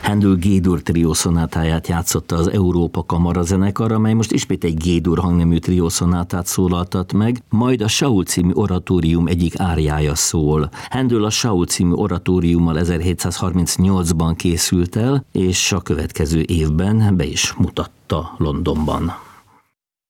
Händel G-dur triószonátáját játszotta az Európa Kamara zenekar, amely most ismét egy G-dur hangnemű triószonátát szólaltat meg, majd a Saul című oratórium egyik áriája szól. Händel a Saul című oratóriummal 1738-ban készült el, és a következő évben be is mutatta Londonban.